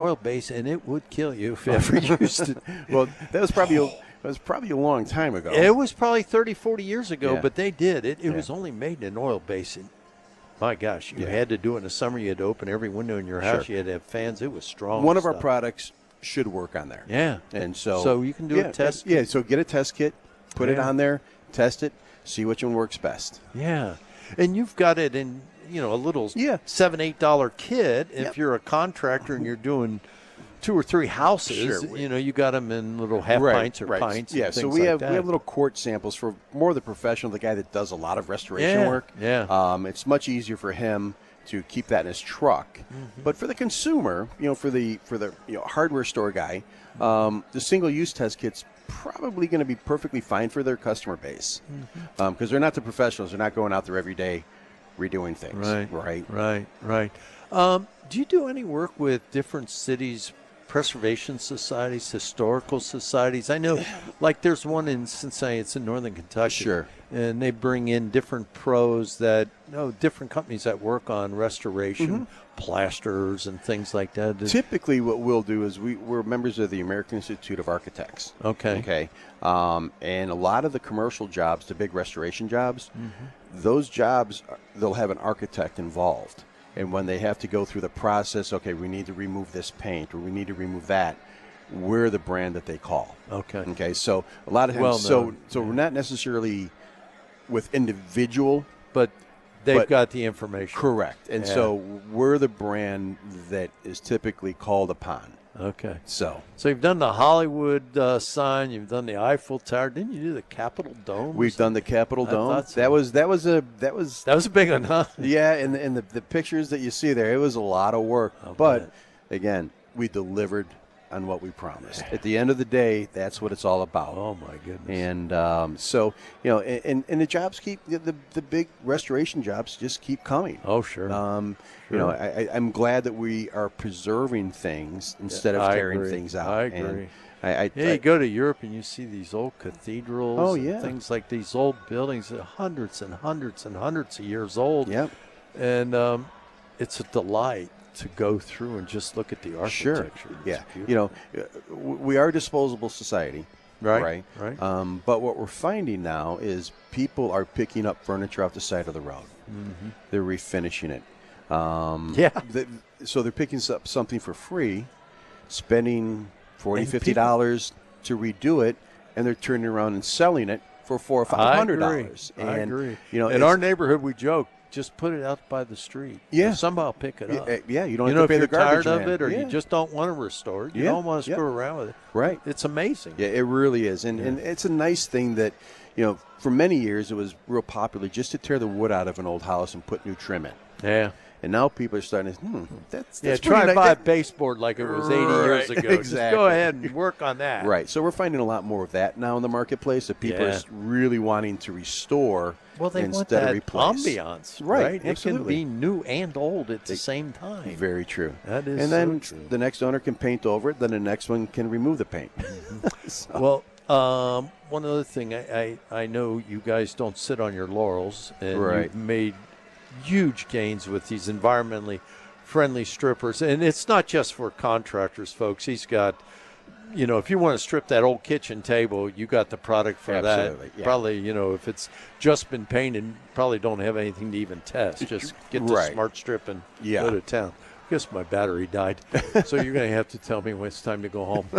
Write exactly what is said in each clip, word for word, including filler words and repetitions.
oil base, and it would kill you if you ever used it. Well, that was probably a, that was probably a long time ago. It was probably thirty, forty years ago, Yeah. but they did. It, it Yeah. was only made in an oil base. And my gosh, you Yeah. had to do it in the summer. You had to open every window in your house. Sure. You had to have fans. It was strong One of our stuff. products should work on there. Yeah. And so So you can do a yeah, test Yeah, so get a test kit, put it Yeah. on there, test it, see which one works best. Yeah. And you've got it in, you know, a little Yeah. seven, eight dollar kit. If Yep. you're a contractor and you're doing two or three houses, Sure. you know, you got them in little half Right, pints or right. pints. Yeah, and so things we like have that. we have little quart samples for more the professional, the guy that does a lot of restoration Yeah, work. yeah. Um, it's much easier for him to keep that in his truck. Mm-hmm. But for the consumer, you know, for the for the you know hardware store guy, um, the single use test kit's probably going to be perfectly fine for their customer base because Mm-hmm. they're not the professionals. They're not going out there every day redoing things. Right, Right. right, right. Um, do you do any work with different cities, preservation societies, historical societies? I know, like, there's one in Cincinnati. It's in northern Kentucky. Sure. And they bring in different pros that, no, different companies that work on restoration, plasters, and things like that. Does- Typically, what we'll do is we, we're members of the American Institute of Architects. Okay. Okay. Um, and a lot of the commercial jobs, the big restoration jobs, those jobs, are- they'll have an architect involved. And when they have to go through the process, okay, we need to remove this paint or we need to remove that, we're the brand that they call. Okay. Okay. So a lot of times, Well so known. so we're not necessarily with individual. But they've But- got the information. Correct. And Yeah. so we're the brand that is typically called upon. Okay. So So you've done the Hollywood uh, sign. You've done the Eiffel Tower. Didn't you do the Capitol Dome? or we've done the Capitol I Dome. thought so. That was that was a that was That was a big one, huh? yeah, and and the, the pictures that you see there, it was a lot of work. I'll but bet. again, we delivered on what we promised. At the end of the day, that's what it's all about. Oh, my goodness. And um, so you know, and, and the jobs keep the, the the big restoration jobs just keep coming. Oh, sure. Um, You know, I, I- I'm glad that we are preserving things instead of I tearing agree. things out. I And agree. I, I, Yeah, I- you go to Europe and you see these old cathedrals. Oh, and yeah. things like these old buildings that are hundreds and hundreds and hundreds of years old. Yep. And um, it's a delight to go through and just look at the Sure. architecture. It's Yeah. beautiful. You know, uh, w- we are a disposable society. Right, Right. right. Um, but what we're finding now is people are picking up furniture off the side of the road. Mm-hmm. They're refinishing it. Um, Yeah. th- so they're picking up something for free, spending forty, And fifty dollars to redo it, and they're turning around and selling it for four or five I hundred agree. dollars. I And, agree. You know, in it's- our neighborhood, we joke, just put it out by the street. Yeah. Somehow pick it yeah, up. uh, yeah, you don't You have know, to if pay you're the garbage tired of man. it or yeah. you just don't want to restore it, you Yeah, don't want to yeah. screw around with it. right. It's amazing. Yeah, it really is, and and it's a nice thing that, you know, for many years it was real popular just to tear the wood out of an old house and put new trim in, Yeah. and now people are starting to, hmm, that's, Yeah, that's try pretty and ni- buy a that- baseboard like it was eighty years Right, ago. Just exactly. go ahead and work on that. Right, so we're finding a lot more of that now in the marketplace. That people Yeah. are really wanting to restore Well, they want instead that of replace. ambiance, Right, right? It can absolutely. be new and old at the same time. Very true. That is and then so true. the next owner can paint over it. Then the next one can remove the paint. Well, um, one other thing, I, I, I know you guys don't sit on your laurels, and Right. you've made huge gains with these environmentally friendly strippers. And it's not just for contractors, folks. He's got, you know, if you want to strip that old kitchen table, you got the product for Absolutely, that. yeah. Probably, you know, if it's just been painted, probably don't have anything to even test. Just get the Right. smart strip and Yeah. go to town. Guess my battery died, so you're going to have to tell me when it's time to go home.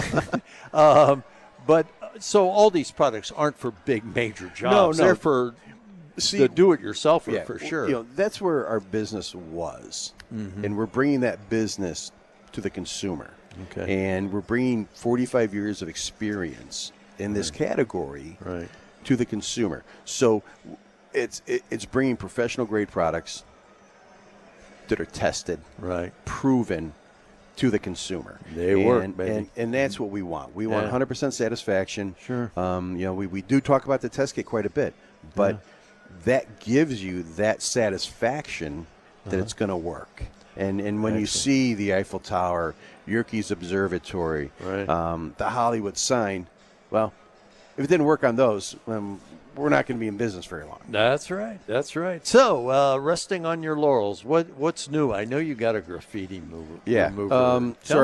um, but uh, so all these products aren't for big major jobs. no. They're for See, the do-it-yourselfer yeah, for w- sure. You know, that's where our business was, Mm-hmm. and we're bringing that business to the consumer. Okay. And we're bringing forty-five years of experience in this category Right. to the consumer. So w- it's it, it's bringing professional grade products that are tested, Right. proven to the consumer. They and, work, baby. And, and that's what we want. We want Yeah. one hundred percent satisfaction. Sure. Um, you know, we, we do talk about the test kit quite a bit, but that gives you that satisfaction that it's going to work. And and when you Excellent. see the Eiffel Tower, Yerkes Observatory, Right. um, the Hollywood sign, well, if it didn't work on those, um, we're not going to be in business very long. That's right. That's right. So, uh, resting on your laurels, what what's new? I know you got a graffiti mover. Yeah. remover. Um, Tell so